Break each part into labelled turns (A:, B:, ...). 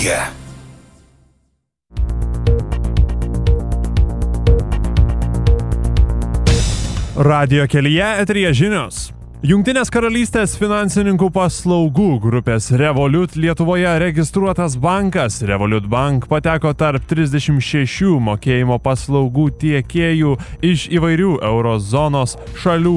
A: kelyje.
B: Radio kelyje eteryje žinios. Jungtinės karalystės finansininkų paslaugų grupės Revolut Lietuvoje registruotas bankas Revolut Bank pateko tarp 36 mokėjimo paslaugų tiekėjų iš įvairių eurozonos šalių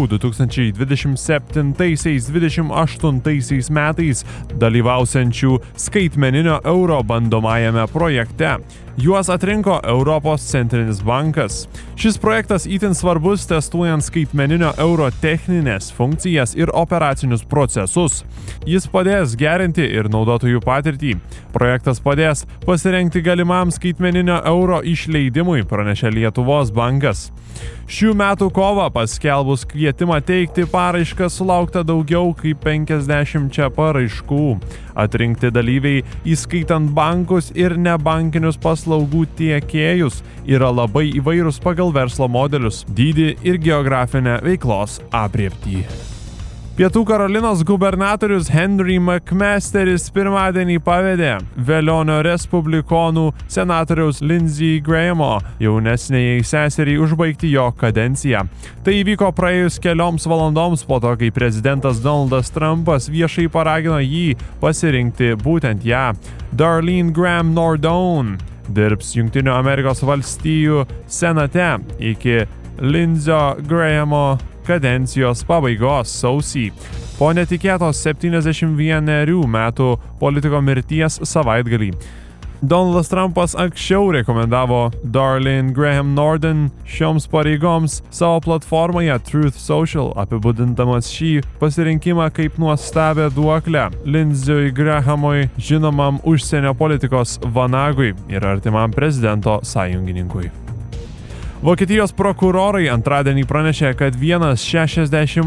B: 2027-2028 metais dalyvausiančių skaitmeninio euro bandomajame projekte. Juos atrinko Europos centrinis bankas. Šis projektas itin svarbus testuojant skaitmeninio euro techninės funkcijas ir operacinius procesus. Jis padės gerinti ir naudotojų patirtį. Projektas padės pasirengti galimam skaitmeninio euro išleidimui, pranešė Lietuvos bankas. Šių metų kovą paskelbus kvietimą teikti paraišką sulaukta daugiau kaip 50 paraiškų. Atrinkti dalyviai, įskaitant bankus ir nebankinius paslaugų tiekėjus, yra labai įvairūs pagal verslo modelius, dydį ir geografinę veiklos aprėptį. Pietų Karolinos gubernatorius Henry McMasteris pirmadienį pavedė Velionio respublikonų senatoriaus Lindsey Grahamo jaunesniajai seseriai užbaigti jo kadenciją. Tai įvyko praėjus kelioms valandoms po to, kai prezidentas Donaldas Trumpas viešai paragino jį pasirinkti būtent ją. Darlene Graham Nordone dirbs Jungtinių Amerikos valstijų senate iki Lindsey Grahamo kadencijos pabaigos sausį. Po netikėtos 71 metų politiko mirties savaitgalį. Donaldas Trumpas anksčiau rekomendavo Darlene Graham Nordone šioms pareigoms savo platformoje Truth Social, apibūdindamas šį pasirinkimą kaip nuostabią duoklę Lindsey Grahamui, žinomam užsienio politikos vanagui ir artimam prezidento sąjungininkui. Vokietijos prokurorai antradienį pranešė, kad vienas 68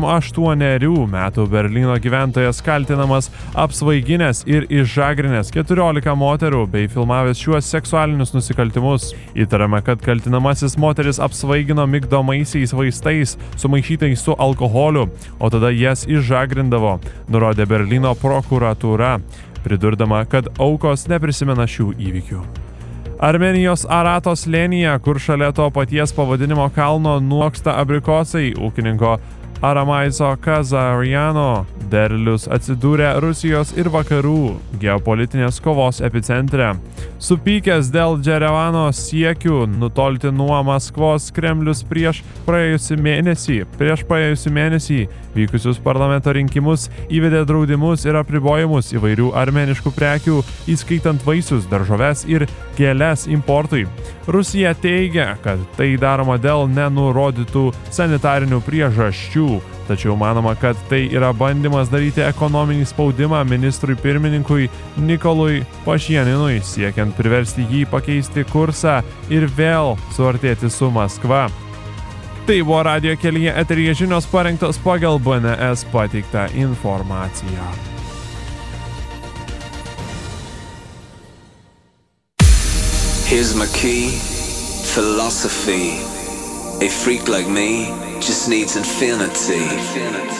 B: metų Berlyno gyventojas kaltinamas apsvaiginęs ir išžagrinęs 14 moterų bei filmavęs šiuos seksualinius nusikaltimus. Įtariama, kad kaltinamasis moteris apsvaigino migdomaisiais vaistais sumaišytais su alkoholiu, o tada jas išžagrindavo, nurodė Berlyno prokuratūra, pridurdama, kad aukos neprisimena šių įvykių. Armėnijos Arato slėnyje, kur šalia to paties pavadinimo kalno nuoksta abrikosai, ūkininko Aramaiso Kazariano derlius atsidūrė Rusijos ir vakarų geopolitinės kovos epicentre. Supykęs dėl Džerevano siekių nutolti nuo Maskvos, Kremlius prieš praėjusį mėnesį vykusius parlamento rinkimus įvedė draudimus ir apribojimus įvairių armėniškų prekių, įskaitant vaisius, daržoves ir gėles importui. Rusija teigia, kad tai daroma dėl nenurodytų sanitarinių priežasčių, tačiau manoma, kad tai yra bandymas daryti ekonominį spaudimą ministrui pirmininkui Nikolui Pašieninui, siekiant priversti jį pakeisti kursą ir vėl suartėti su Maskva. Tai buvo Radio kelyje eteryje žinios parengtos pagal BNS pateiktą informaciją.
C: Here's my key, philosophy. A freak like me just needs infinity.